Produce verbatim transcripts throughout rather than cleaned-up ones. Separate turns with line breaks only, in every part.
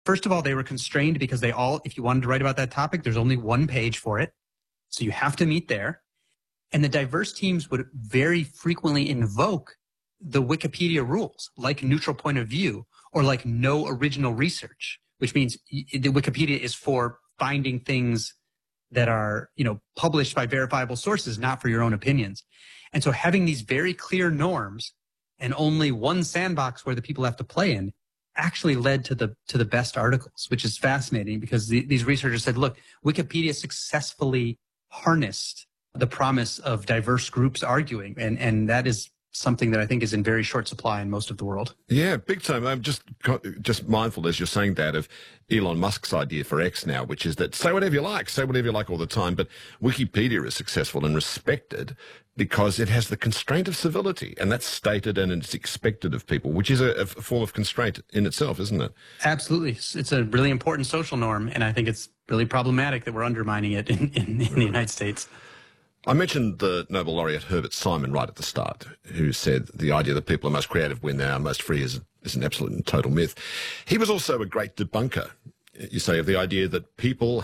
First of all, they were constrained because they all, if you wanted to write about that topic, there's only one page for it. So you have to meet there. And the diverse teams would very frequently invoke the Wikipedia rules, like neutral point of view or like no original research, which means the Wikipedia is for finding things that are, you know, published by verifiable sources, not for your own opinions. And so having these very clear norms and only one sandbox where the people have to play in actually led to the to the best articles, which is fascinating because the, these researchers said, look, Wikipedia successfully harnessed the promise of diverse groups arguing, and and that is something that I think is in very short supply in most of the world.
Yeah, big time. I'm just just mindful as you're saying that of Elon Musk's idea for X now, which is that say whatever you like, say whatever you like all the time, but Wikipedia is successful and respected because it has the constraint of civility, and that's stated and it's expected of people, which is a, a form of constraint in itself, isn't it?
Absolutely. It's a really important social norm, and I think it's really problematic that we're undermining it in, in, in the United States.
I mentioned the Nobel laureate Herbert Simon right at the start, who said the idea that people are most creative when they are most free is, is an absolute and total myth. He was also a great debunker, you say, of the idea that people,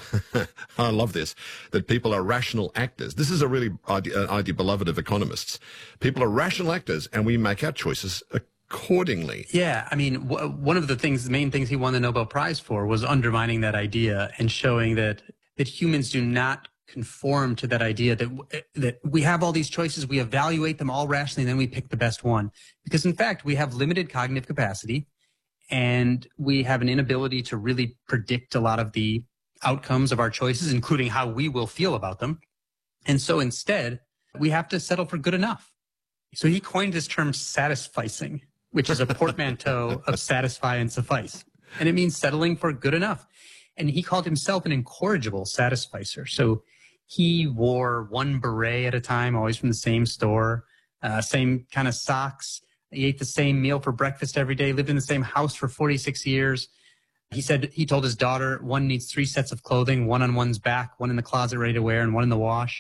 I love this, that people are rational actors. This is a really idea, idea beloved of economists. People are rational actors and we make our choices accordingly.
Yeah, I mean, w one of the things, the main things he won the Nobel Prize for was undermining that idea and showing that, that humans do not conform to that idea that that we have all these choices, we evaluate them all rationally, and then we pick the best one. Because in fact, we have limited cognitive capacity, and we have an inability to really predict a lot of the outcomes of our choices, including how we will feel about them. And so instead, we have to settle for good enough. So he coined this term satisficing, which is a portmanteau of satisfy and suffice. And it means settling for good enough. And he called himself an incorrigible satisficer. So he wore one beret at a time, always from the same store, uh, same kind of socks. He ate the same meal for breakfast every day, lived in the same house for forty-six years. He said, he told his daughter, one needs three sets of clothing, one on one's back, one in the closet ready to wear, and one in the wash.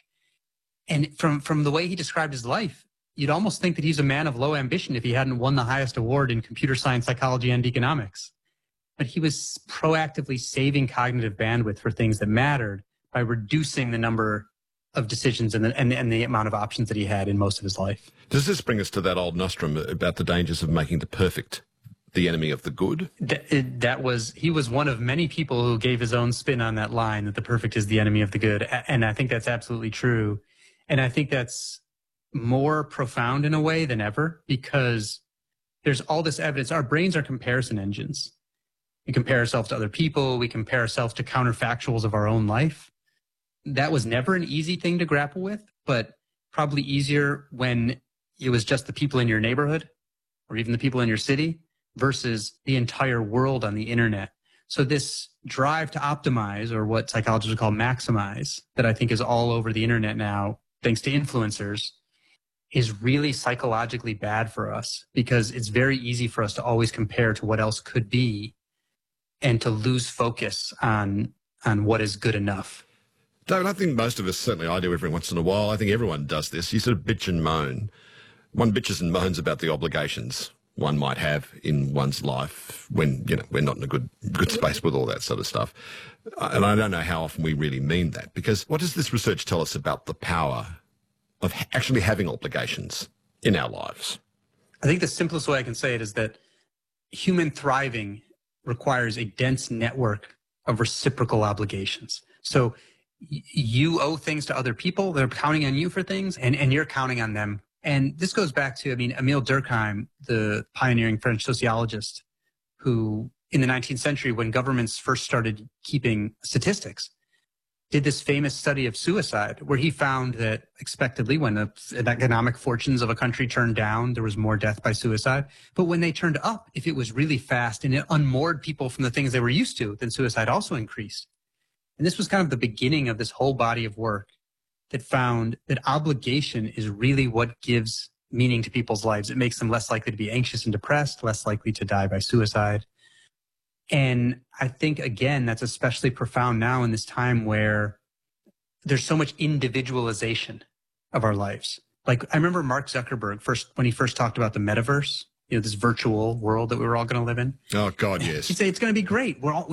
And from, from the way he described his life, you'd almost think that he's a man of low ambition if he hadn't won the highest award in computer science, psychology, and economics. But he was proactively saving cognitive bandwidth for things that mattered by reducing the number of decisions and the, and, and the amount of options that he had in most of his life.
Does this bring us to that old nostrum about the dangers of making the perfect the enemy of the good?
That, that was, he was one of many people who gave his own spin on that line, that the perfect is the enemy of the good. And I think that's absolutely true. And I think that's more profound in a way than ever, because there's all this evidence. Our brains are comparison engines. We compare ourselves to other people. We compare ourselves to counterfactuals of our own life. That was never an easy thing to grapple with, but probably easier when it was just the people in your neighborhood or even the people in your city versus the entire world on the internet. So this drive to optimize, or what psychologists would call maximize, that I think is all over the internet now, thanks to influencers, is really psychologically bad for us, because it's very easy for us to always compare to what else could be and to lose focus on on what is good enough.
David, I think most of us, certainly I do every once in a while, I think everyone does this. You sort of bitch and moan. One bitches and moans about the obligations one might have in one's life when, you know, we're not in a good good space with all that sort of stuff. And I don't know how often we really mean that, because what does this research tell us about the power of actually having obligations in our lives?
I think the simplest way I can say it is that human thriving requires a dense network of reciprocal obligations. So you owe things to other people. They're counting on you for things, and, and you're counting on them. And this goes back to, I mean, Emile Durkheim, the pioneering French sociologist, who in the nineteenth century, when governments first started keeping statistics, did this famous study of suicide, where he found that expectedly when the economic fortunes of a country turned down, there was more death by suicide. But when they turned up, if it was really fast and it unmoored people from the things they were used to, then suicide also increased. And this was kind of the beginning of this whole body of work that found that obligation is really what gives meaning to people's lives. It makes them less likely to be anxious and depressed, less likely to die by suicide. And I think, again, that's especially profound now in this time where there's so much individualization of our lives. Like, I remember Mark Zuckerberg first, when he first talked about the metaverse, you know, this virtual world that we were all going to live in.
Oh, God, yes.
He'd say, it's going to be great. We're all,